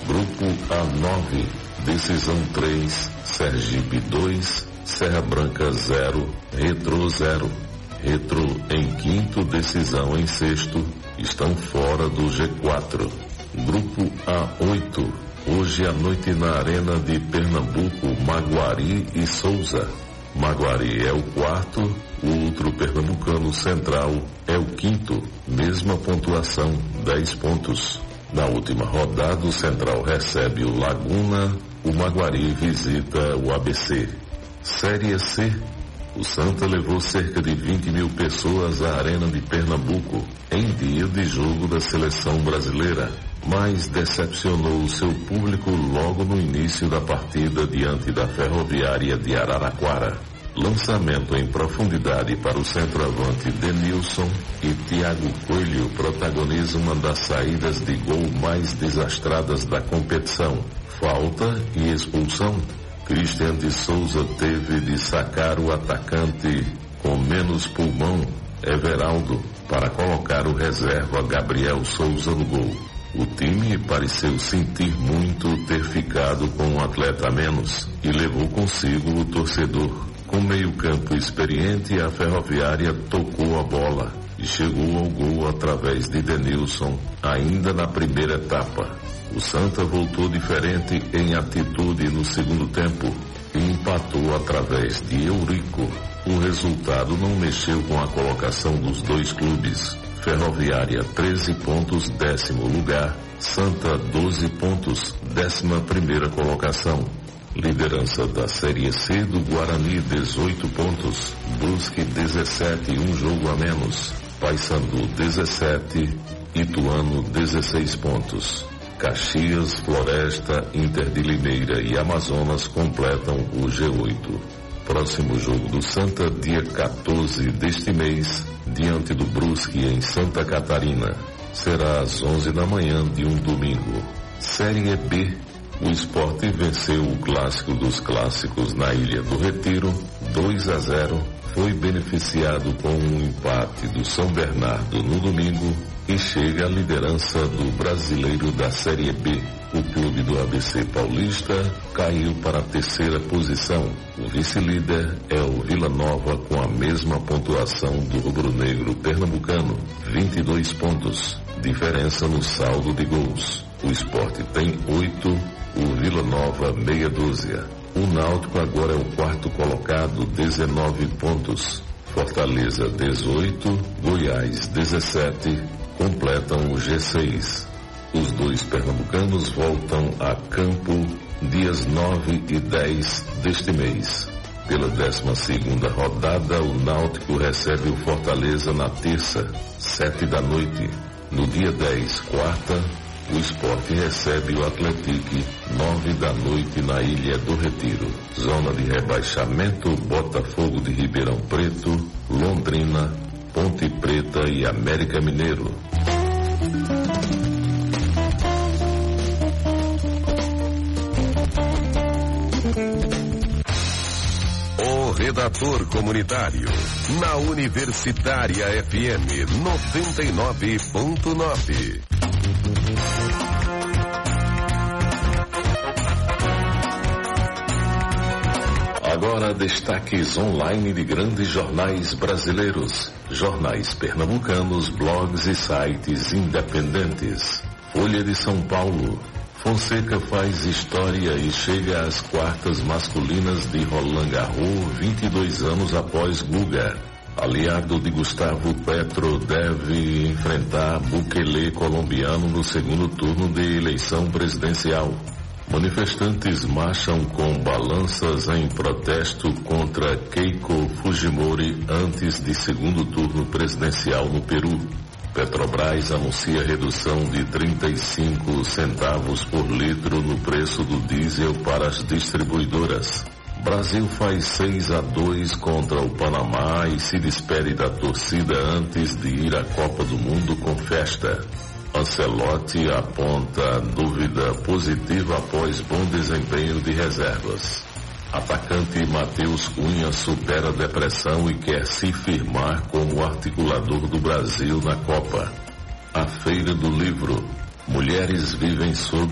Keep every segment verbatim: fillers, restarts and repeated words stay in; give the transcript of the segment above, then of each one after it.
Grupo A nove, Decisão três, Sergipe dois, Serra Branca zero, Retrô zero. Retrô em quinto, Decisão em sexto, estão fora do G quatro. Grupo A oito, hoje à noite na Arena de Pernambuco, Maguari e Souza. Maguari é o quarto, o outro pernambucano Central é o quinto, mesma pontuação, dez pontos. Na última rodada, o Central recebe o Laguna, o Maguari visita o A B C. Série C, o Santa levou cerca de vinte mil pessoas à Arena de Pernambuco em dia de jogo da seleção brasileira, mas decepcionou o seu público logo no início da partida diante da Ferroviária de Araraquara. Lançamento em profundidade para o centroavante Denilson e Thiago Coelho protagonizam uma das saídas de gol mais desastradas da competição. Falta e expulsão. Christian de Souza teve de sacar o atacante com menos pulmão, Everaldo, para colocar o reserva Gabriel Souza no gol. O time pareceu sentir muito ter ficado com um atleta a menos e levou consigo o torcedor. Com meio-campo experiente, a Ferroviária tocou a bola e chegou ao gol através de Denilson, ainda na primeira etapa. O Santa voltou diferente em atitude no segundo tempo e empatou através de Eurico. O resultado não mexeu com a colocação dos dois clubes. Ferroviária treze pontos, décimo lugar. Santa doze pontos, décima primeira colocação. Liderança da Série C do Guarani, dezoito pontos. Brusque dezessete, um jogo a menos. Paysandu dezessete, Ituano dezesseis pontos. Caxias, Floresta, Inter de Limeira e Amazonas completam o G oito. Próximo jogo do Santa, dia quatorze deste mês, diante do Brusque em Santa Catarina. Será às onze da manhã de um domingo. Série B. O Sport venceu o clássico dos clássicos na Ilha do Retiro, dois a zero. Foi beneficiado com um empate do São Bernardo no domingo e chega à liderança do Brasileiro da Série B. O clube do A B C Paulista caiu para a terceira posição. O vice-líder é o Vila Nova com a mesma pontuação do rubro-negro pernambucano, vinte e dois pontos. Diferença no saldo de gols. O Sport tem oito, o Vila Nova meia dúzia. O Náutico agora é o quarto colocado, dezenove pontos. Fortaleza dezoito, Goiás dezessete, completam o G seis. Os dois pernambucanos voltam a campo dias nove e dez deste mês. Pela décima segunda rodada, o Náutico recebe o Fortaleza na terça, sete da noite. No dia dez, quarta, o Sport recebe o Atlético, nove da noite na Ilha do Retiro. Zona de rebaixamento, Botafogo de Ribeirão Preto, Londrina, Ponte Preta e América Mineiro. O redator comunitário, na Universitária F M noventa e nove ponto nove. Agora destaques online de grandes jornais brasileiros, jornais pernambucanos, blogs e sites independentes. Folha de São Paulo. Fonseca faz história e chega às quartas masculinas de Roland Garros vinte e dois anos após Guga. Aliado de Gustavo Petro deve enfrentar Bukele colombiano no segundo turno de eleição presidencial. Manifestantes marcham com balanças em protesto contra Keiko Fujimori antes de segundo turno presidencial no Peru. Petrobras anuncia redução de trinta e cinco centavos por litro no preço do diesel para as distribuidoras. Brasil faz seis a dois contra o Panamá e se despede da torcida antes de ir à Copa do Mundo com festa. Ancelotti aponta dúvida positiva após bom desempenho de reservas. Atacante Matheus Cunha supera a depressão e quer se firmar como articulador do Brasil na Copa. A Feira do Livro. Mulheres vivem sob constante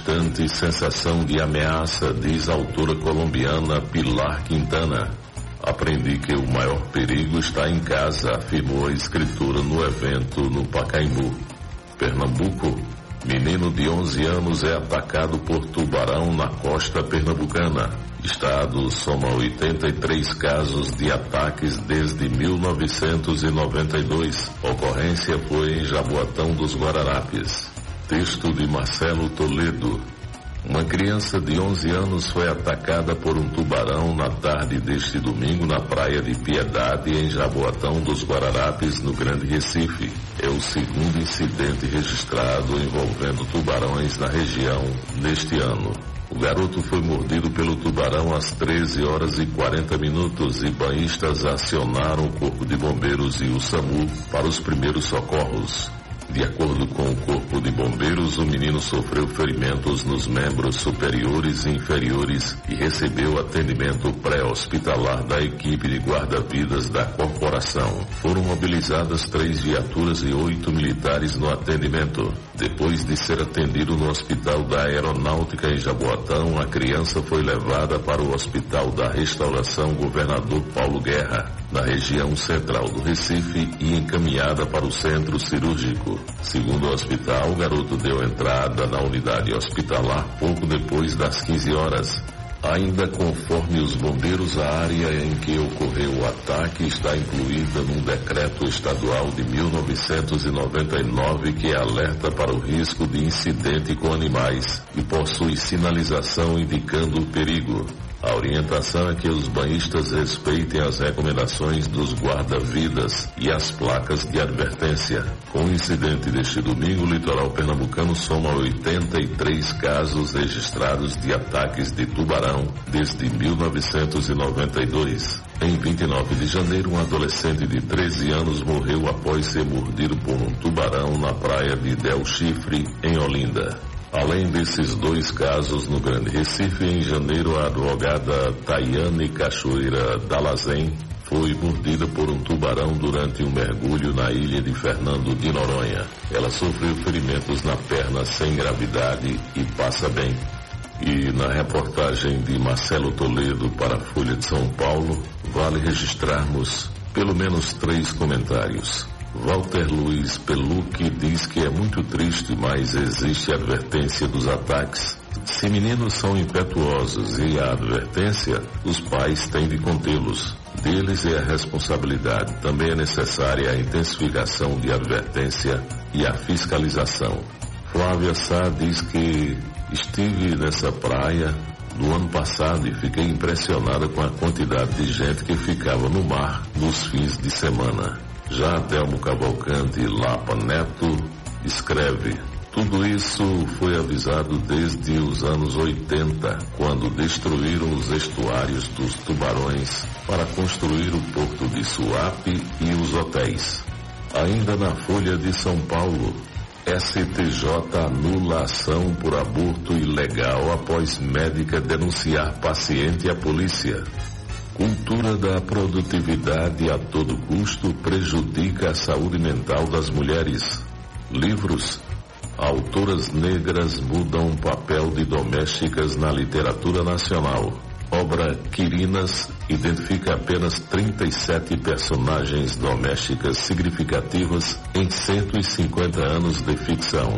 constante sensação de ameaça, diz a autora colombiana Pilar Quintana. Aprendi que o maior perigo está em casa, afirmou a escritora no evento no Pacaembu. Pernambuco, menino de onze anos é atacado por tubarão na costa pernambucana. Estado soma oitenta e três casos de ataques desde mil novecentos e noventa e dois. Ocorrência foi em Jaboatão dos Guararapes. Texto de Marcelo Toledo. Uma criança de onze anos foi atacada por um tubarão na tarde deste domingo na praia de Piedade, em Jaboatão dos Guararapes, no Grande Recife. É o segundo incidente registrado envolvendo tubarões na região neste ano. O garoto foi mordido pelo tubarão às treze horas e quarenta minutos e banhistas acionaram o Corpo de Bombeiros e o SAMU para os primeiros socorros. De acordo com o Corpo de Bombeiros, o menino sofreu ferimentos nos membros superiores e inferiores e recebeu atendimento pré-hospitalar da equipe de guarda-vidas da corporação. Foram mobilizadas três viaturas e oito militares no atendimento. Depois de ser atendido no Hospital da Aeronáutica em Jaboatão, a criança foi levada para o Hospital da Restauração Governador Paulo Guerra, na região central do Recife, e encaminhada para o centro cirúrgico. Segundo o hospital, o garoto deu entrada na unidade hospitalar pouco depois das quinze horas. Ainda conforme os bombeiros, a área em que ocorreu o ataque está incluída num decreto estadual de mil novecentos e noventa e nove que alerta para o risco de incidente com animais e possui sinalização indicando o perigo. A orientação é que os banhistas respeitem as recomendações dos guarda-vidas e as placas de advertência. Com o incidente deste domingo, o litoral pernambucano soma oitenta e três casos registrados de ataques de tubarão desde mil novecentos e noventa e dois. Em vinte e nove de janeiro, um adolescente de treze anos morreu após ser mordido por um tubarão na praia de Del Chifre, em Olinda. Além desses dois casos no Grande Recife, em janeiro a advogada Tayane Cachoeira Dalazen foi mordida por um tubarão durante um mergulho na ilha de Fernando de Noronha. Ela sofreu ferimentos na perna sem gravidade e passa bem. E na reportagem de Marcelo Toledo para a Folha de São Paulo, vale registrarmos pelo menos três comentários. Walter Luiz Pelucchi diz que é muito triste, mas existe advertência dos ataques. Se meninos são impetuosos e há advertência, os pais têm de contê-los. Deles é a responsabilidade. Também é necessária a intensificação de advertência e a fiscalização. Flávia Sá diz que estive nessa praia no ano passado e fiquei impressionada com a quantidade de gente que ficava no mar nos fins de semana. Já Telmo Cavalcante Lapa Neto escreve: tudo isso foi avisado desde os anos oitenta, quando destruíram os estuários dos tubarões para construir o porto de Suape e os hotéis. Ainda na Folha de São Paulo, S T J anula ação por aborto ilegal após médica denunciar paciente à polícia. Cultura da produtividade a todo custo prejudica a saúde mental das mulheres. Livros. Autoras negras mudam o papel de domésticas na literatura nacional. Obra Quirinas identifica apenas trinta e sete personagens domésticas significativas em cento e cinquenta anos de ficção.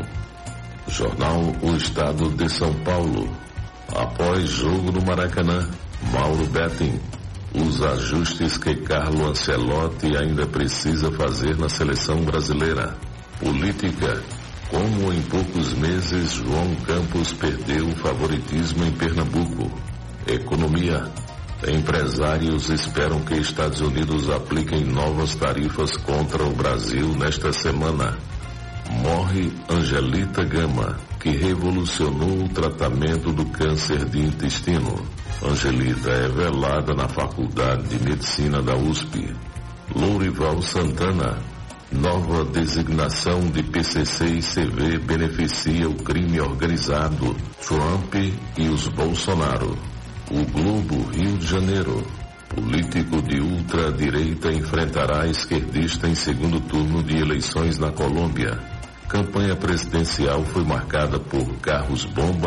Jornal O Estado de São Paulo. Após jogo no Maracanã, Mauro Betting: os ajustes que Carlo Ancelotti ainda precisa fazer na seleção brasileira. Política. Como em poucos meses João Campos perdeu o favoritismo em Pernambuco. Economia. Empresários esperam que Estados Unidos apliquem novas tarifas contra o Brasil nesta semana. Morre Angelita Gama, que revolucionou o tratamento do câncer de intestino. Angelita é velada na Faculdade de Medicina da U S P. Lourival Santana: nova designação de P C C e C V beneficia o crime organizado, Trump e os Bolsonaro. O Globo, Rio de Janeiro: político de ultradireita enfrentará esquerdista em segundo turno de eleições na Colômbia. Campanha presidencial foi marcada por carros-bomba,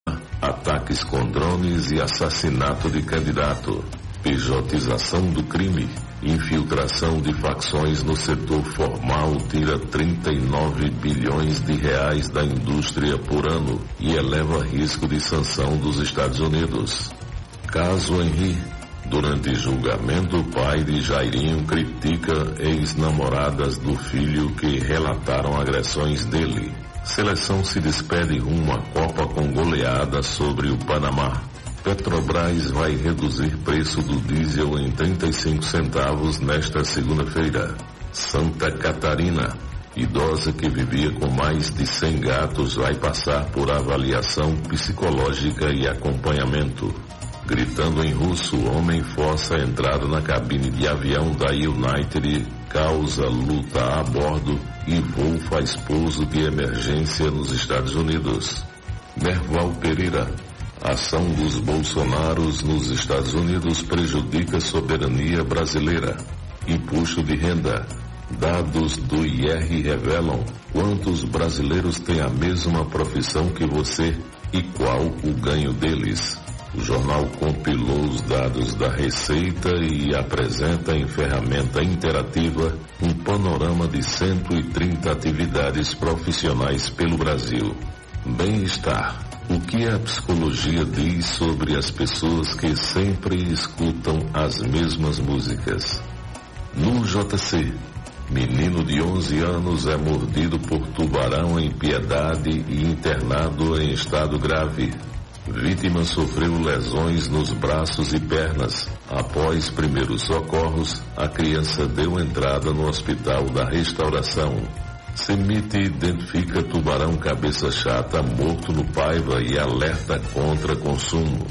ataques com drones e assassinato de candidato, pejotização do crime, infiltração de facções no setor formal tira trinta e nove bilhões de reais da indústria por ano e eleva risco de sanção dos Estados Unidos. Caso Henri. Durante julgamento, o pai de Jairinho critica ex-namoradas do filho que relataram agressões dele. Seleção se despede rumo à Copa com goleada sobre o Panamá. Petrobras vai reduzir preço do diesel em trinta e cinco centavos nesta segunda-feira. Santa Catarina. Idosa que vivia com mais de cem gatos vai passar por avaliação psicológica e acompanhamento. Gritando em russo, homem força a entrada na cabine de avião da United, causa luta a bordo e voo faz pouso de emergência nos Estados Unidos. Merval Pereira. Ação dos Bolsonaros nos Estados Unidos prejudica a soberania brasileira. Imposto de renda. Dados do I R revelam quantos brasileiros têm a mesma profissão que você e qual o ganho deles. O jornal compilou os dados da Receita e apresenta em ferramenta interativa um panorama de cento e trinta atividades profissionais pelo Brasil. Bem-estar. O que a psicologia diz sobre as pessoas que sempre escutam as mesmas músicas? No J C, menino de onze anos é mordido por tubarão em Piedade e internado em estado grave. Vítima sofreu lesões nos braços e pernas. Após primeiros socorros, a criança deu entrada no Hospital da Restauração. CEMIT identifica tubarão cabeça chata morto no Paiva e alerta contra consumo.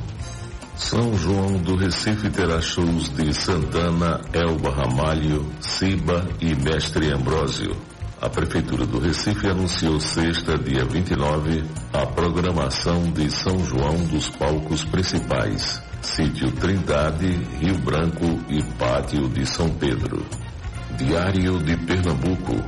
São João do Recife terá shows de Santana, Elba Ramalho, Ciba e Mestre Ambrósio. A Prefeitura do Recife anunciou sexta, dia vinte e nove, a programação de São João dos palcos principais, Sítio Trindade, Rio Branco e Pátio de São Pedro. Diário de Pernambuco.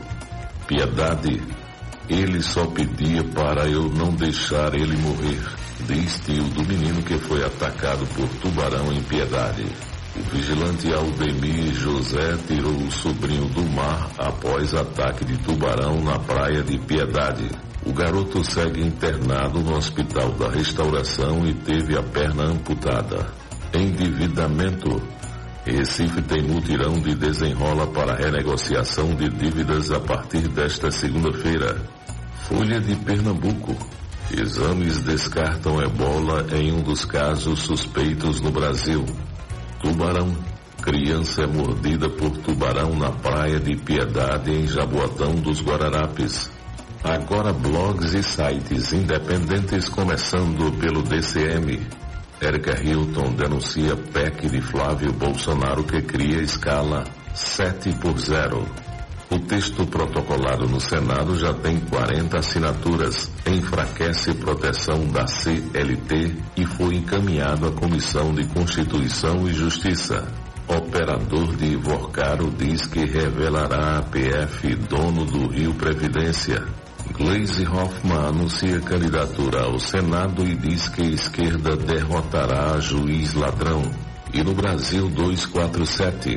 Piedade. Ele só pedia para eu não deixar ele morrer, diz tio do menino que foi atacado por tubarão em Piedade. O vigilante Aldemir José tirou o sobrinho do mar após ataque de tubarão na praia de Piedade. O garoto segue internado no Hospital da Restauração e teve a perna amputada. Endividamento. Recife tem mutirão de desenrola para renegociação de dívidas a partir desta segunda-feira. Folha de Pernambuco. Exames descartam ebola em um dos casos suspeitos no Brasil. Tubarão. Criança é mordida por tubarão na praia de Piedade, em Jaboatão dos Guararapes. Agora blogs e sites independentes, começando pelo D C M. Érica Hilton denuncia P E C de Flávio Bolsonaro que cria escala sete por zero. O texto protocolado no Senado já tem quarenta assinaturas, enfraquece proteção da C L T e foi encaminhado à Comissão de Constituição e Justiça. Operador de Ivorcaro diz que revelará a P F dono do Rio Previdência. Gleisi Hoffmann anuncia candidatura ao Senado e diz que a esquerda derrotará juiz ladrão. E no Brasil duzentos e quarenta e sete...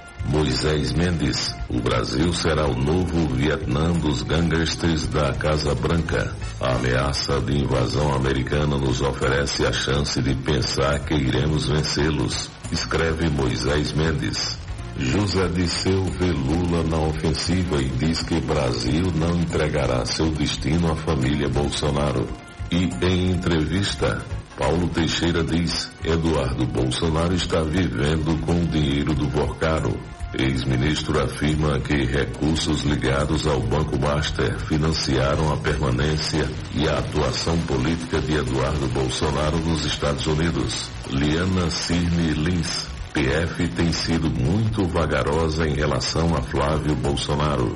Moisés Mendes, o Brasil será o novo Vietnã dos gangsters da Casa Branca. A ameaça de invasão americana nos oferece a chance de pensar que iremos vencê-los, escreve Moisés Mendes. José Disseu vê Lula na ofensiva e diz que Brasil não entregará seu destino à família Bolsonaro. E em entrevista, Paulo Teixeira diz: Eduardo Bolsonaro está vivendo com o dinheiro do Vorcaro. Ex-ministro afirma que recursos ligados ao Banco Master financiaram a permanência e a atuação política de Eduardo Bolsonaro nos Estados Unidos. Liana Cirne Lins. P F tem sido muito vagarosa em relação a Flávio Bolsonaro.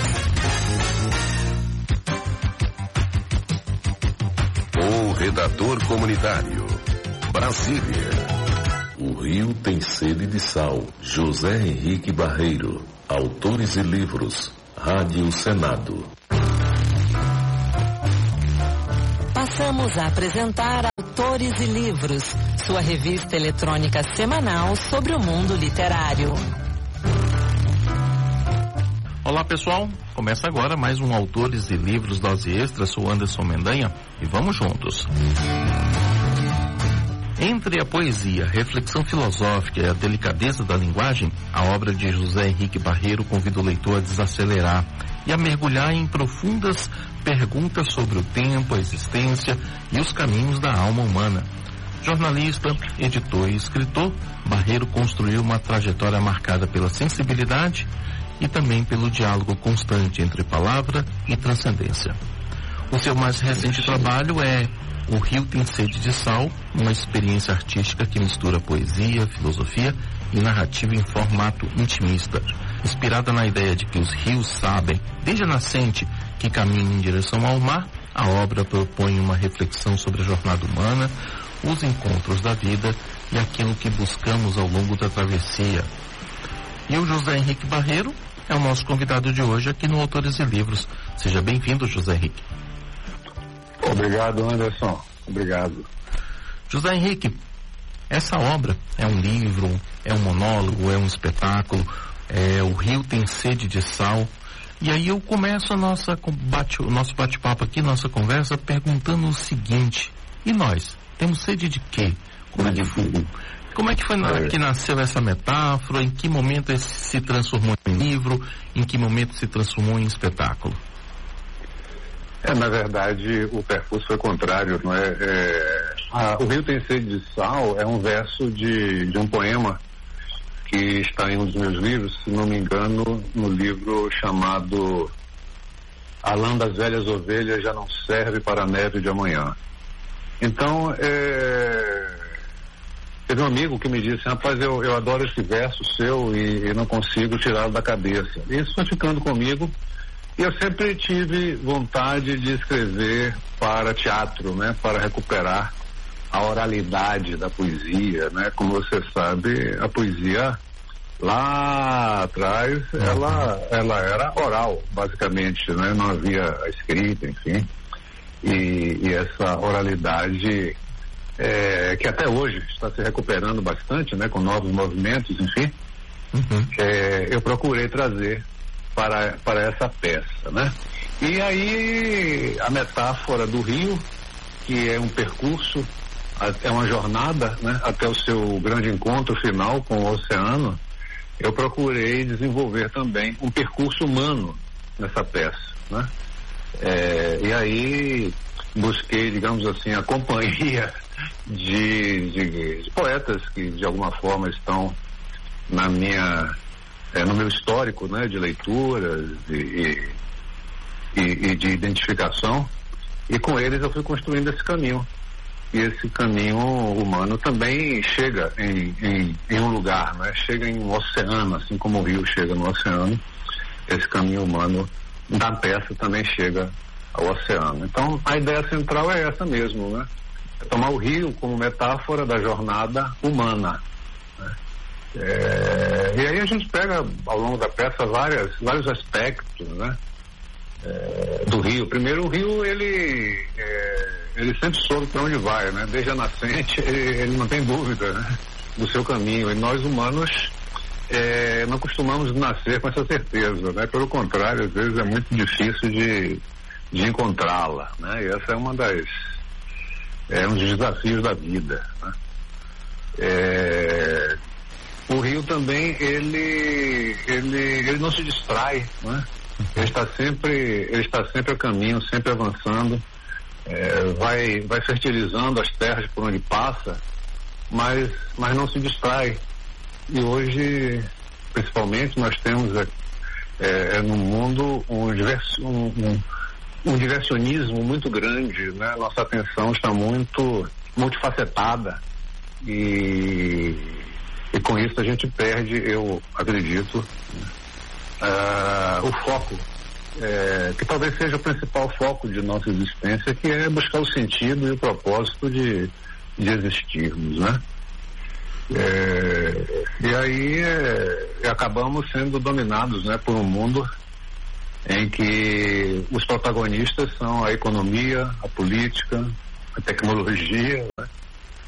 O redator comunitário. Brasília. O Rio tem sede de sal. José Henrique Barreiro. Autores e livros. Rádio Senado. Passamos a apresentar a Autores e Livros, sua revista eletrônica semanal sobre o mundo literário. Olá pessoal, começa agora mais um Autores e Livros Dose Extra. Sou Anderson Mendanha e vamos juntos. Entre a poesia, a reflexão filosófica e a delicadeza da linguagem, a obra de José Henrique Barreiro convida o leitor a desacelerar e a mergulhar em profundas perguntas sobre o tempo, a existência e os caminhos da alma humana. Jornalista, editor e escritor, Barreiro construiu uma trajetória marcada pela sensibilidade e também pelo diálogo constante entre palavra e transcendência. O seu mais recente trabalho é O Rio Tem Sede de Sal, uma experiência artística que mistura poesia, filosofia e narrativa em formato intimista. Inspirada na ideia de que os rios sabem, desde a nascente, que caminham em direção ao mar, a obra propõe uma reflexão sobre a jornada humana, os encontros da vida e aquilo que buscamos ao longo da travessia. E o José Henrique Barreiro é o nosso convidado de hoje aqui no Autores e Livros. Seja bem-vindo, José Henrique. Obrigado, Anderson. Obrigado. José Henrique, essa obra é um livro, é um monólogo, é um espetáculo, é O Rio Tem Sede de Sal. E aí eu começo a nossa bate, o nosso bate-papo aqui, nossa conversa, perguntando o seguinte: e nós? Temos sede de quê? Como é que foi, como é que, foi na, que nasceu essa metáfora? Em que momento esse se transformou em livro? Em que momento se transformou em espetáculo? É, na verdade, o percurso foi contrário, não é? é a, o Rio Tem Sede de Sal é um verso de, de um poema que está em um dos meus livros, se não me engano, no livro chamado A Lã das Velhas Ovelhas Já Não Serve para a Neve de Amanhã. Então, é, teve um amigo que me disse: rapaz, eu, eu adoro esse verso seu e, e não consigo tirá-lo da cabeça. Isso foi ficando comigo. E eu sempre tive vontade de escrever para teatro, né, para recuperar a oralidade da poesia, né? Como você sabe, a poesia lá atrás, ela, ela era oral, basicamente, né? Não havia a escrita, enfim. E, e essa oralidade, é, que até hoje está se recuperando bastante, né? Com novos movimentos, enfim. Uhum. É, eu procurei trazer para, para essa peça, né? E aí a metáfora do rio, que é um percurso, é uma jornada, né, até o seu grande encontro final com o oceano, eu procurei desenvolver também um percurso humano nessa peça, né? É, e aí busquei, digamos assim, a companhia de, de, de poetas que de alguma forma estão na minha, é, no meu histórico, né, de leituras e, e, e de identificação, e com eles eu fui construindo esse caminho. E esse caminho humano também chega em, em, em um lugar, né? Chega em um oceano, assim como o rio chega no oceano, esse caminho humano da peça também chega ao oceano. Então a ideia central é essa mesmo, né? É tomar o rio como metáfora da jornada humana, né? É, e aí a gente pega ao longo da peça várias, vários aspectos, né? É, do rio. Primeiro, o rio, ele, é, ele sempre soube para onde vai, né? Desde a nascente, ele, ele não tem dúvida, né, do seu caminho. E nós, humanos, é, não costumamos nascer com essa certeza, né? Pelo contrário, às vezes é muito difícil de, de encontrá-la, né? E essa é uma das, é um dos desafios da vida, né? É, o rio também, ele, ele, ele não se distrai, né? Ele está sempre, ele está sempre a caminho, sempre avançando, é, vai, vai fertilizando as terras por onde passa, mas, mas não se distrai. E hoje, principalmente, nós temos é, é, no mundo um, diverso, um, um, um diversionismo muito grande, né? Nossa atenção está muito multifacetada e, e com isso a gente perde, eu acredito, Uh, o foco, é, que talvez seja o principal foco de nossa existência, que é buscar o sentido e o propósito de, de existirmos, né? É, e aí é, acabamos sendo dominados, né, por um mundo em que os protagonistas são a economia, a política, a tecnologia, né?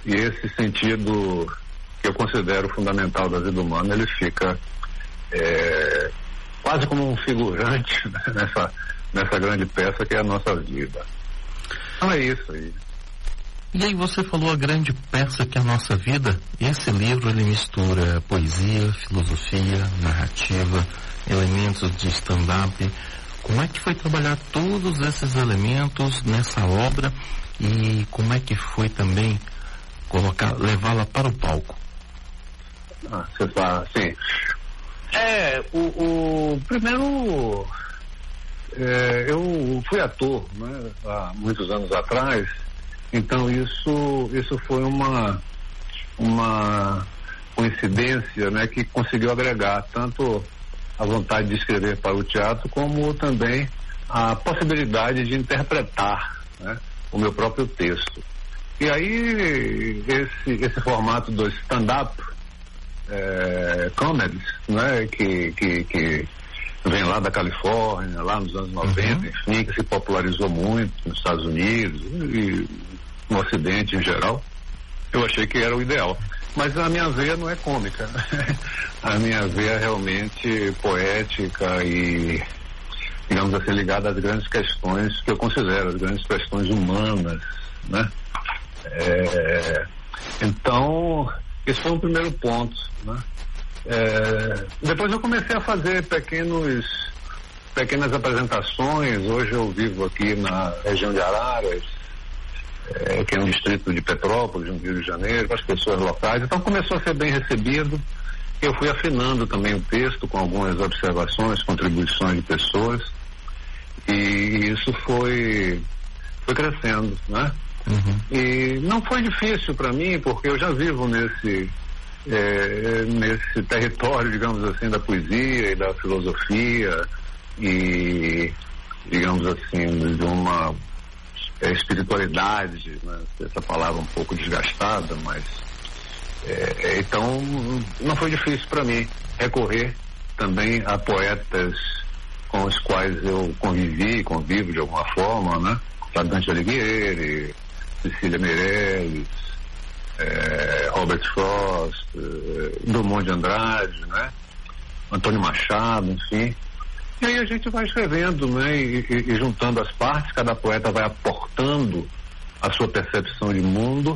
E esse sentido que eu considero fundamental da vida humana, ele fica é, quase como um figurante nessa, nessa grande peça que é a nossa vida. Então é isso aí. E aí você falou a grande peça que é a nossa vida. Esse livro ele mistura poesia, filosofia, narrativa, elementos de stand-up. Como é que foi trabalhar todos esses elementos nessa obra e como é que foi também colocar, levá-la para o palco? Ah, você fala assim. É, o, o primeiro é, eu fui ator, né, há muitos anos atrás, então isso, isso foi uma, uma coincidência, né, que conseguiu agregar tanto a vontade de escrever para o teatro, como também a possibilidade de interpretar, né, o meu próprio texto. E aí esse, esse formato do stand-up é, comedy, né, que, que, que vem lá da Califórnia, lá nos anos noventa, uhum. enfim, que se popularizou muito nos Estados Unidos e no Ocidente em geral, eu achei que era o ideal. Mas a minha veia não é cômica. A minha veia é realmente poética e, digamos assim, ligada às grandes questões que eu considero, as grandes questões humanas, né? É, então, esse foi um primeiro ponto, né? É, depois eu comecei a fazer pequenos, pequenas apresentações. Hoje eu vivo aqui na região de Araras, É, que é um distrito de Petrópolis, no Rio de Janeiro, com as pessoas locais. Então começou a ser bem recebido. Eu fui afinando também o texto com algumas observações, contribuições de pessoas, e isso foi, foi crescendo, né? Uhum. E não foi difícil para mim, porque eu já vivo nesse, é, nesse território, digamos assim, da poesia e da filosofia e, digamos assim, de uma É, espiritualidade, né? Essa palavra um pouco desgastada, mas é, é, então não foi difícil para mim recorrer também a poetas com os quais eu convivi, convivo de alguma forma, né? Dante Alighieri, Cecília Meirelles, é, Robert Frost, é, Drummond de Andrade, né? Antônio Machado, enfim. E aí a gente vai escrevendo, né, e, e, e juntando as partes, cada poeta vai aportando a sua percepção de mundo,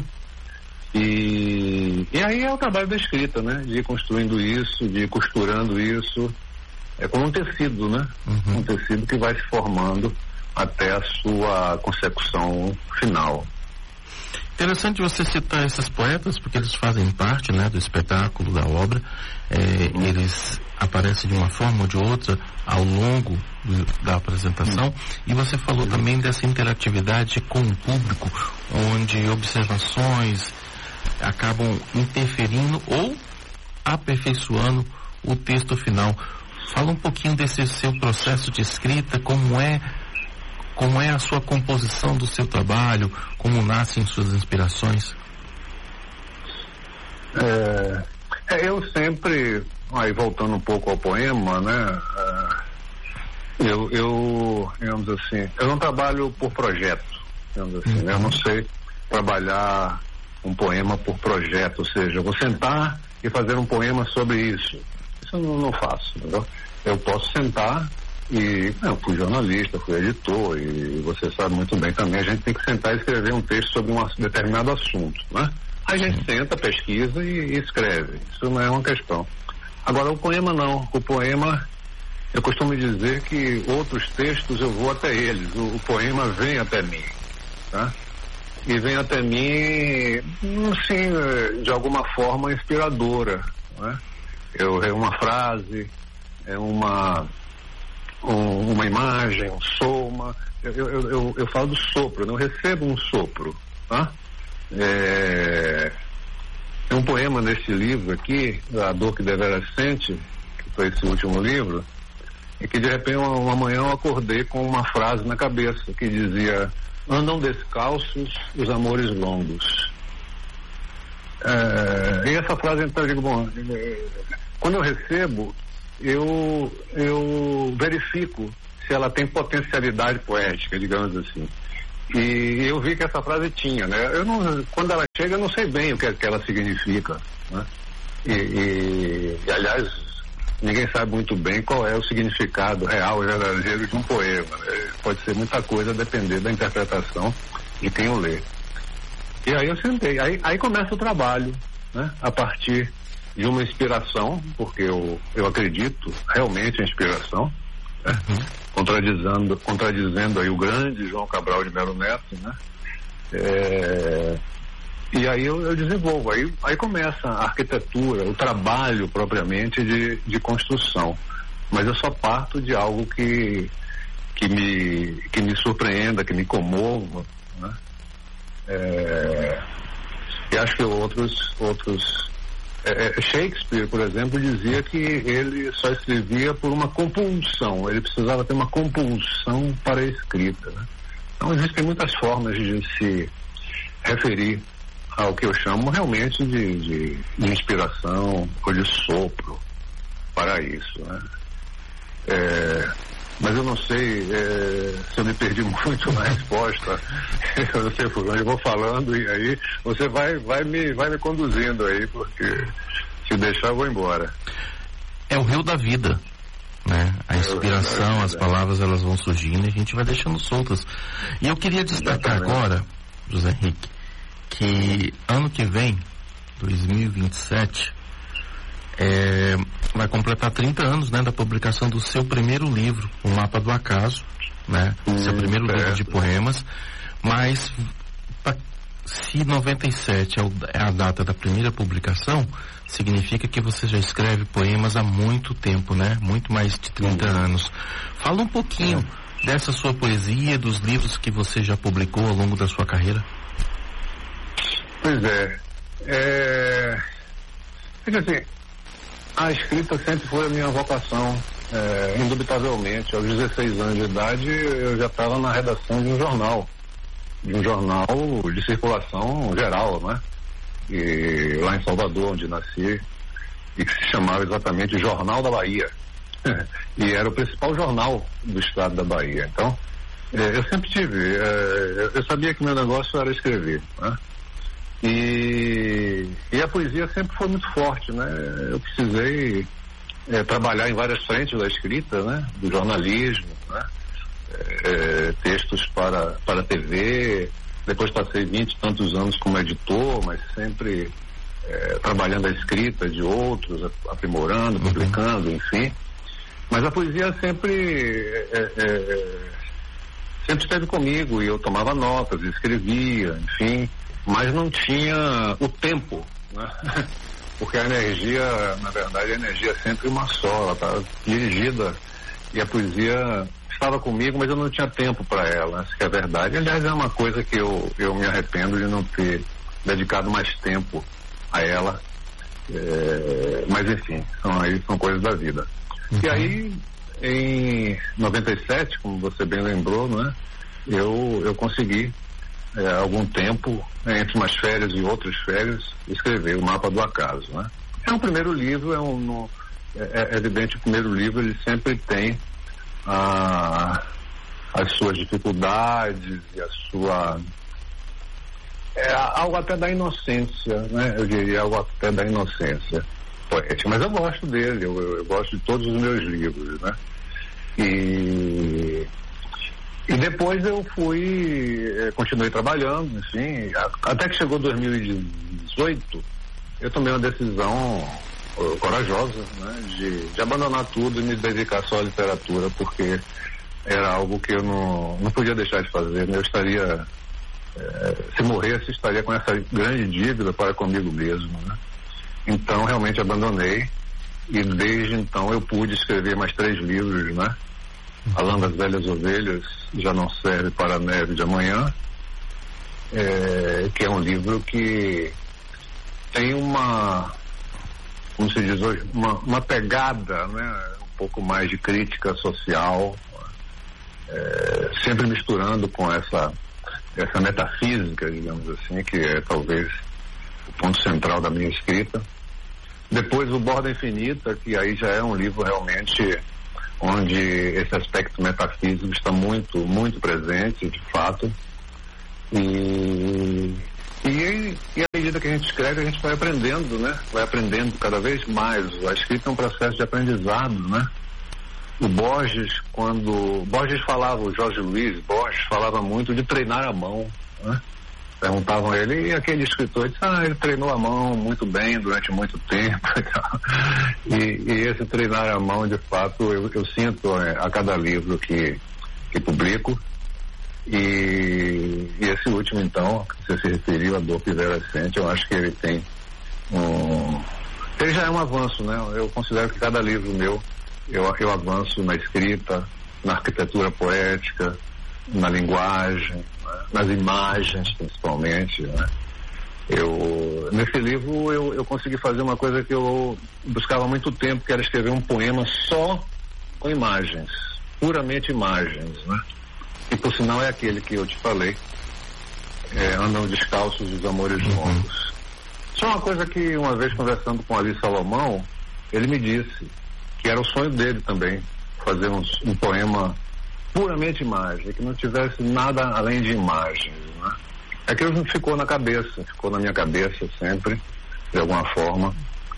e, e aí é o trabalho da escrita, né, de ir construindo isso, de ir costurando isso, é como um tecido, né, uhum. um tecido que vai se formando até a sua consecução final. Interessante você citar esses poetas, porque eles fazem parte, né, do espetáculo, da obra. É, uhum. Eles aparecem de uma forma ou de outra ao longo do, da apresentação. Uhum. E você falou uhum. também dessa interatividade com o público, onde observações acabam interferindo ou aperfeiçoando o texto final. Fala um pouquinho desse seu processo de escrita, como é Como é a sua composição do seu trabalho? Como nascem suas inspirações? É, é, eu sempre, aí voltando um pouco ao poema, né? Eu, eu, digamos assim, eu não trabalho por projeto, digamos assim, uhum. né? Eu não sei trabalhar um poema por projeto, ou seja, eu vou sentar e fazer um poema sobre isso. Isso eu não, não faço, entendeu? Eu posso sentar e eu fui jornalista, fui editor, e você sabe muito bem também, a gente tem que sentar e escrever um texto sobre um determinado assunto, né? A gente senta, pesquisa e, e escreve, isso não é uma questão. Agora o poema não, o poema, eu costumo dizer que outros textos eu vou até eles, o, o poema vem até mim, tá? E vem até mim, assim, de alguma forma inspiradora, né? Eu, é uma frase, é uma Um, uma imagem, um soma, eu, eu, eu, eu falo do sopro, eu recebo um sopro, tá? É, tem um poema nesse livro aqui, A Dor que Devera Sente, que foi esse último livro, e que de repente uma, uma manhã eu acordei com uma frase na cabeça que dizia: andam descalços os amores longos. É, e essa frase, então, eu digo, bom, quando eu recebo, eu, eu verifico se ela tem potencialidade poética, digamos assim. E eu vi que essa frase tinha, né? Eu não, quando ela chega, eu não sei bem o que, que ela significa, né? E, e, e, aliás, ninguém sabe muito bem qual é o significado real e verdadeiro de um poema. Né? Pode ser muita coisa, a depender da interpretação de quem o lê. E aí eu sentei, aí, aí começa o trabalho, né? A partir de uma inspiração, porque eu, eu acredito realmente em inspiração, né? Uhum. Contradizendo, contradizendo aí o grande João Cabral de Melo Neto, né? É, e aí eu, eu desenvolvo, aí, aí começa a arquitetura, o trabalho propriamente de, de construção. Mas eu só parto de algo que, que, me, que me surpreenda, que me comova, né? É, e acho que outros, outros é, Shakespeare, por exemplo, dizia que ele só escrevia por uma compulsão, ele precisava ter uma compulsão para a escrita, né? Então existem muitas formas de se referir ao que eu chamo realmente de, de, de inspiração ou de sopro para isso, né? É, mas eu não sei é, se eu me perdi muito na resposta. Eu não sei por onde eu vou falando e aí você vai, vai, me, vai me conduzindo aí, porque se deixar eu vou embora. É o rio da vida, né? A inspiração, as palavras, elas vão surgindo e a gente vai deixando soltas. E eu queria destacar Exatamente. agora, José Henrique, que ano que vem, dois mil e vinte e sete, É, vai completar trinta anos, né, da publicação do seu primeiro livro, O Mapa do Acaso, né? Hum, seu primeiro certo. livro de poemas. Mas se noventa e sete é a data da primeira publicação, significa que você já escreve poemas há muito tempo, né? Muito mais de trinta hum. anos. Fala um pouquinho hum. dessa sua poesia, dos livros que você já publicou ao longo da sua carreira. Pois é. É... Quer dizer, a escrita sempre foi a minha vocação, é, indubitavelmente. Aos dezesseis anos de idade, eu já estava na redação de um jornal, de um jornal de circulação geral, né? E, lá em Salvador, onde nasci, e que se chamava exatamente Jornal da Bahia. E era o principal jornal do estado da Bahia. Então, é, eu sempre tive, é, eu sabia que meu negócio era escrever, né? E, e a poesia sempre foi muito forte, né? Eu precisei é, trabalhar em várias frentes da escrita, né? Do jornalismo, né? É, textos para, para a T V, depois passei vinte e tantos anos como editor, mas sempre é, trabalhando a escrita de outros, aprimorando, publicando, enfim. Mas a poesia sempre é, é, sempre esteve comigo e eu tomava notas, escrevia, enfim. Mas não tinha o tempo, né? Porque a energia, na verdade, a energia é sempre uma só, ela está dirigida e a poesia estava comigo, mas eu não tinha tempo para ela, isso que é verdade. Aliás, é uma coisa que eu, eu me arrependo de não ter dedicado mais tempo a ela, é, mas enfim, são, aí, são coisas da vida. Uhum. E aí, em noventa e sete, como você bem lembrou, né? Eu, eu consegui É, algum tempo, entre umas férias e outras férias, escrever O Mapa do Acaso, né? É um primeiro livro, é, um, no, é, é evidente que o primeiro livro ele sempre tem ah, as suas dificuldades e a sua... É algo até da inocência, né? Eu diria algo até da inocência poética, mas eu gosto dele, eu, eu, eu gosto de todos os meus livros, né? E... E depois eu fui, continuei trabalhando, enfim, até que chegou dois mil e dezoito, eu tomei uma decisão uh, corajosa, né, de, de abandonar tudo e me dedicar só à literatura, porque era algo que eu não, não podia deixar de fazer, né? Eu estaria, eh, se morresse, estaria com essa grande dívida para comigo mesmo, né? Então, realmente abandonei, e desde então eu pude escrever mais três livros, né? A Lã das Velhas Ovelhas Já Não Serve para a Neve de Amanhã, é, que é um livro que tem uma, como se diz hoje, uma, uma pegada, né, um pouco mais de crítica social, é, sempre misturando com essa, essa metafísica, digamos assim, que é talvez o ponto central da minha escrita. Depois o Borda Infinita, que aí já é um livro realmente onde esse aspecto metafísico está muito, muito presente, de fato, E, e, e à medida que a gente escreve, a gente vai aprendendo, né? Vai aprendendo cada vez mais. A escrita é um processo de aprendizado, né? O Borges, quando... Borges falava, o Jorge Luiz Borges falava muito de treinar a mão, né? Perguntavam a ele, e aquele escritor disse, ah, ele treinou a mão muito bem durante muito tempo e, e esse treinar a mão, de fato, eu, eu sinto é, a cada livro que, que publico. E, e esse último, então, que você se referiu, A Dor Pivescente, eu acho que ele tem um... Ele já é um avanço, né? Eu considero que cada livro meu, eu, eu avanço na escrita, na arquitetura poética, na linguagem, né? Nas imagens, principalmente, né? Eu, nesse livro, eu, eu consegui fazer uma coisa que eu buscava há muito tempo, que era escrever um poema só com imagens, puramente imagens, né? E por sinal é aquele que eu te falei, é, Andam Descalços os Amores Longos. Só uma coisa que uma vez conversando com Ali Salomão, ele me disse que era o sonho dele também, fazer um, um poema puramente imagem, que não tivesse nada além de imagens, né? Aquilo ficou na cabeça, ficou na minha cabeça sempre, de alguma forma,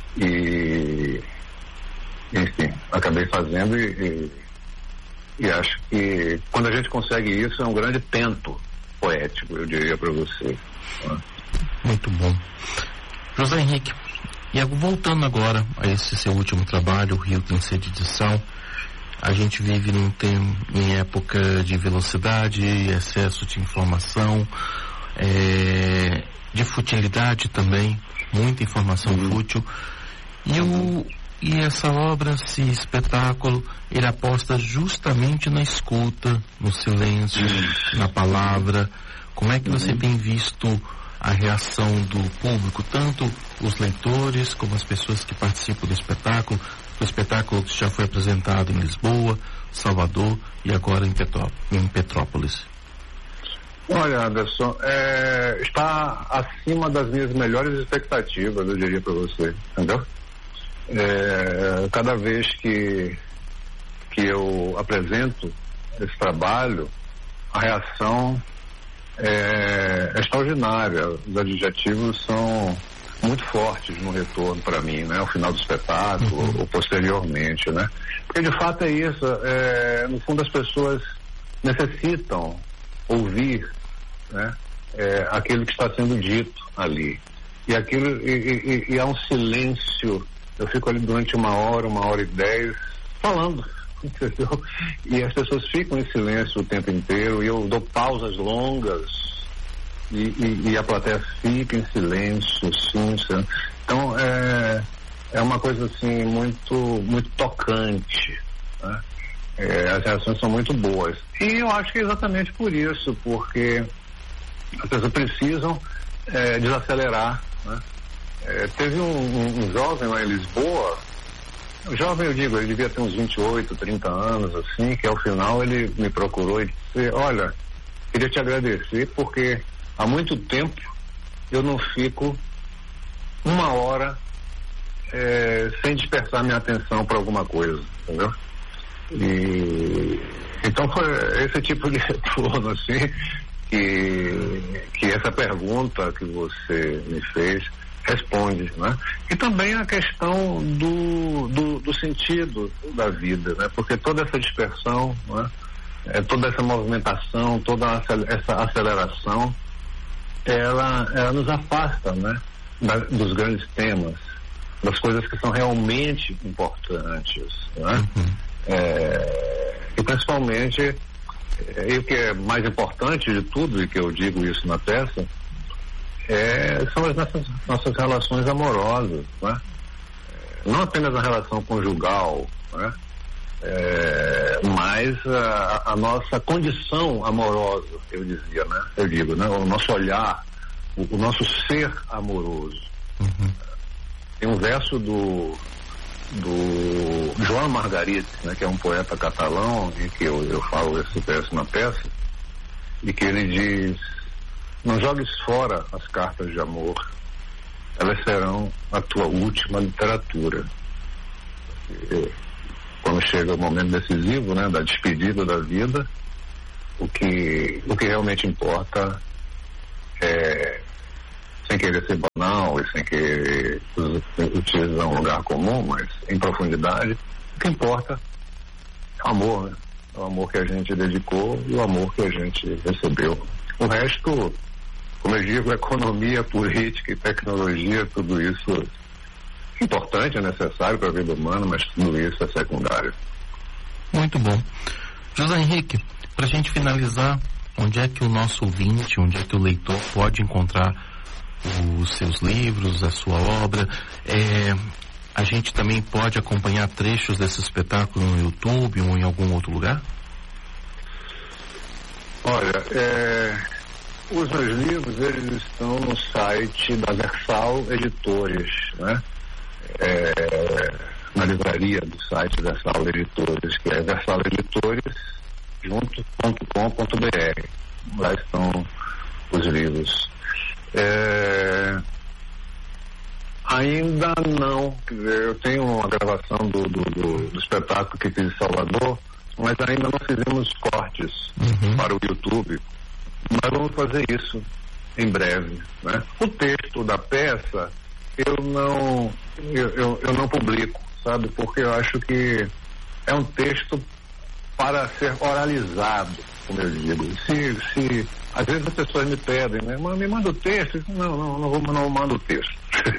e enfim, acabei fazendo e, e E acho que quando a gente consegue isso é um grande tento poético, eu diria para você. Né? Muito bom. José Henrique, e voltando agora a esse seu último trabalho, O Rio Tem Sede de Sal, a gente vive num tempo, em época de velocidade, excesso de informação, é, de futilidade também, muita informação uhum. fútil. E o E essa obra, esse espetáculo, ele aposta justamente na escuta, no silêncio, na palavra. Como é que você tem visto a reação do público, tanto os leitores como as pessoas que participam do espetáculo? O espetáculo que já foi apresentado em Lisboa, Salvador e agora em, Petró- em Petrópolis. Olha, Anderson, é, está acima das minhas melhores expectativas, eu diria para você, entendeu? É, cada vez que, que eu apresento esse trabalho, a reação é, é extraordinária. Os adjetivos são muito fortes no retorno para mim, né? Ao final do espetáculo uhum. ou posteriormente, né? Porque de fato é isso. É, no fundo as pessoas necessitam ouvir, né? É, aquilo que está sendo dito ali. E aquilo e, e, e há um silêncio. Eu fico ali durante uma hora, uma hora e dez, falando, entendeu? E as pessoas ficam em silêncio o tempo inteiro, e eu dou pausas longas, e, e, e a plateia fica em silêncio, sim. Então, é, é uma coisa, assim, muito, muito tocante, né? É, as reações são muito boas. E eu acho que é exatamente por isso, porque as pessoas precisam é, desacelerar, né? É, teve um, um, um jovem lá em Lisboa, um jovem eu digo, ele devia ter uns vinte e oito, trinta anos, assim, que ao final ele me procurou e disse, olha, queria te agradecer porque há muito tempo eu não fico uma hora é, sem dispersar minha atenção para alguma coisa, entendeu? E então foi esse tipo de retorno, assim, que, que essa pergunta que você me fez responde, né? E também a questão do, do, do sentido da vida, né? Porque toda essa dispersão, né? É, toda essa movimentação, toda essa aceleração, ela, ela nos afasta, né? Da, dos grandes temas, das coisas que são realmente importantes, né? Uhum. É, e principalmente, é, e o que é mais importante de tudo, e que eu digo isso na peça, É, são as nossas, nossas relações amorosas, né? Não apenas a relação conjugal, né? É, mas a, a nossa condição amorosa, eu dizia, né? Eu digo, né? O nosso olhar, o, o nosso ser amoroso. Uhum. Tem um verso do, do João Margarit, né? Que é um poeta catalão, e que eu, eu falo esse verso na peça, e que ele diz: não jogues fora as cartas de amor, elas serão a tua última literatura. E quando chega o momento decisivo, né, da despedida da vida, o que, o que realmente importa é, sem querer ser banal e sem querer utilizar um lugar comum, mas em profundidade, o que importa é o amor, né? O amor que a gente dedicou e o amor que a gente recebeu. O resto, como eu digo, economia, política e tecnologia, tudo isso é importante, é necessário para a vida humana, mas tudo isso é secundário. Muito bom. José Henrique, para a gente finalizar, onde é que o nosso ouvinte, onde é que o leitor pode encontrar os seus livros, a sua obra? É, a gente também pode acompanhar trechos desse espetáculo no YouTube ou em algum outro lugar? Olha, é, os meus livros, eles estão no site da Versal Editores, né? É, na livraria do site Versal Editores, que é versal editores junto ponto com ponto b r. Lá estão os livros. É, ainda não, quer dizer, eu tenho uma gravação do, do, do, do espetáculo que fiz em Salvador, mas ainda não fizemos cortes uhum. para o YouTube. Mas vamos fazer isso em breve, né? O texto da peça eu não eu, eu, eu não publico, sabe? Porque eu acho que é um texto para ser oralizado, como eu digo. Se, se às vezes as pessoas me pedem, né? Me manda o texto. Não, não, não, vou, não mando o texto.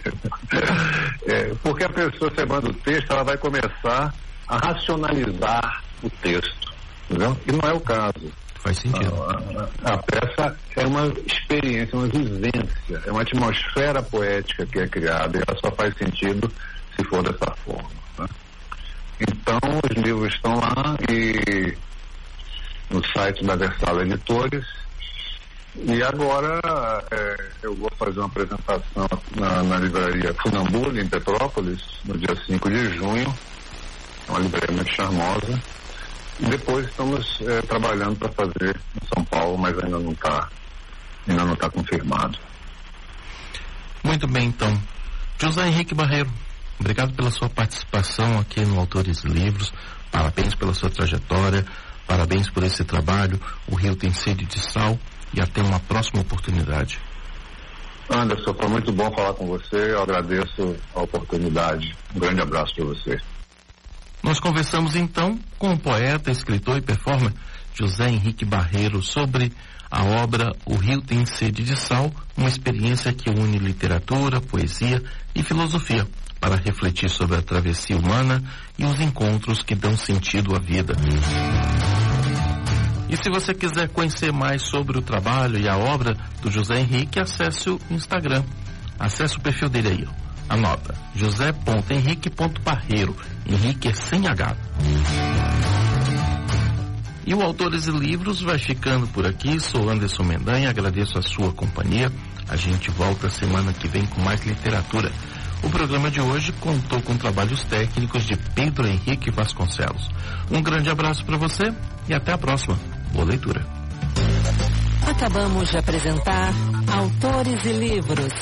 É, porque a pessoa, se manda o texto, ela vai começar a racionalizar o texto, entendeu? E não é o caso. Faz sentido. A, a, a peça é uma experiência, uma vivência, é uma atmosfera poética que é criada e ela só faz sentido se for dessa forma, né? Então, os livros estão lá e no site da Versal Editores. E agora é, eu vou fazer uma apresentação na, na livraria Funambula, em Petrópolis, no dia cinco de junho. É uma livraria muito charmosa. E depois estamos é, trabalhando para fazer em São Paulo, mas ainda não está ainda não está confirmado. Muito bem, então. José Henrique Barreiro, obrigado pela sua participação aqui no Autores e Livros. Parabéns pela sua trajetória, parabéns por esse trabalho. O Rio tem sede de sal e até uma próxima oportunidade. Anderson, foi muito bom falar com você. Eu agradeço a oportunidade. Um grande abraço para você. Nós conversamos então com o poeta, escritor e performer José Henrique Barreiro sobre a obra O Rio Tem Sede de Sal, uma experiência que une literatura, poesia e filosofia para refletir sobre a travessia humana e os encontros que dão sentido à vida. E se você quiser conhecer mais sobre o trabalho e a obra do José Henrique, acesse o Instagram. Acesse o perfil dele aí, ó. Anota, josé ponto henrique ponto barreiro. Henrique é sem H. E o Autores e Livros vai ficando por aqui. Sou Anderson Mendanha, agradeço a sua companhia. A gente volta semana que vem com mais literatura. O programa de hoje contou com trabalhos técnicos de Pedro Henrique Vasconcelos. Um grande abraço para você e até a próxima. Boa leitura. Acabamos de apresentar Autores e Livros.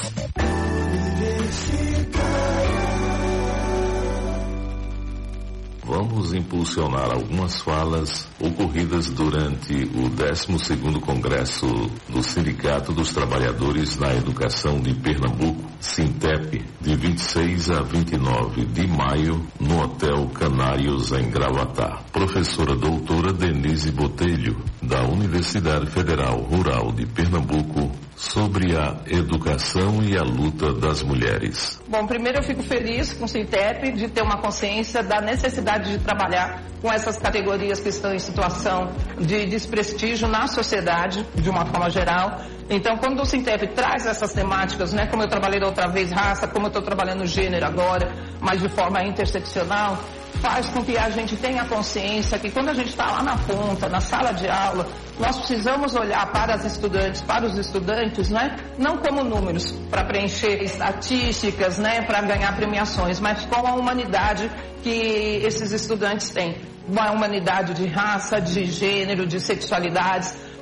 Vamos impulsionar algumas falas ocorridas durante o décimo segundo Congresso do Sindicato dos Trabalhadores na Educação de Pernambuco, Sintep, de vinte e seis a vinte e nove de maio, no Hotel Canários, em Gravatá. Professora doutora Denise Botelho, da Universidade Federal Rural de Pernambuco, sobre a educação e a luta das mulheres. Bom, primeiro eu fico feliz com o Sintep de ter uma consciência da necessidade de trabalhar com essas categorias que estão em situação de desprestígio na sociedade, de uma forma geral. Então, quando o Sintep traz essas temáticas, né, como eu trabalhei da outra vez, raça, como eu estou trabalhando gênero agora, mas de forma interseccional, faz com que a gente tenha consciência que quando a gente está lá na ponta, na sala de aula, nós precisamos olhar para as estudantes, para os estudantes, né? Não como números para preencher estatísticas, né? Para ganhar premiações, mas com a humanidade que esses estudantes têm. Uma humanidade de raça, de gênero, de sexualidades,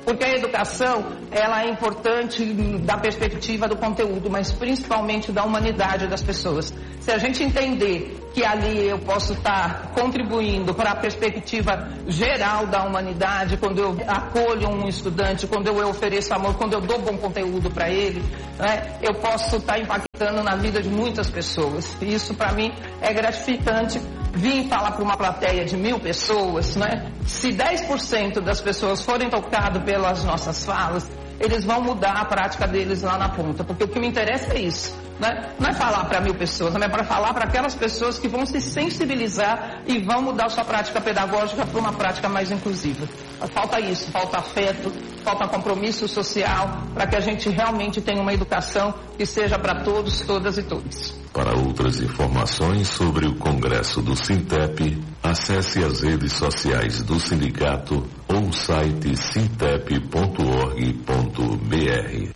Porque a educação, ela é importante da perspectiva do conteúdo, mas principalmente da humanidade das pessoas. Se a gente entender que ali eu posso estar contribuindo para a perspectiva geral da humanidade, quando eu acolho um estudante, quando eu ofereço amor, quando eu dou bom conteúdo para ele, né, eu posso estar impactando na vida de muitas pessoas. E isso para mim é gratificante. Vim falar para uma plateia de mil pessoas, né? Se dez por cento das pessoas forem tocadas pelas nossas falas, eles vão mudar a prática deles lá na ponta, porque o que me interessa é isso, né? Não é falar para mil pessoas, não é para falar para aquelas pessoas que vão se sensibilizar e vão mudar sua prática pedagógica para uma prática mais inclusiva. Falta isso, falta afeto, falta compromisso social, para que a gente realmente tenha uma educação que seja para todos, todas e todos. Para outras informações sobre o Congresso do Sintep, acesse as redes sociais do sindicato ou o site sintep ponto org ponto br.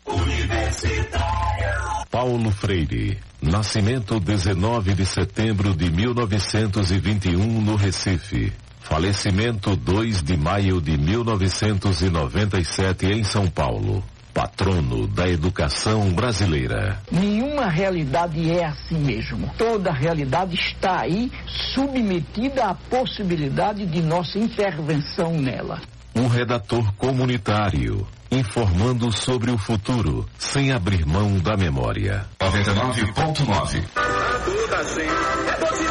Paulo Freire. Nascimento dezenove de setembro de mil novecentos e vinte e um no Recife. Falecimento dois de maio de mil novecentos e noventa e sete em São Paulo. Patrono da educação brasileira. Nenhuma realidade é assim mesmo. Toda realidade está aí submetida à possibilidade de nossa intervenção nela. Um redator comunitário, informando sobre o futuro, sem abrir mão da memória. noventa e nove ponto nove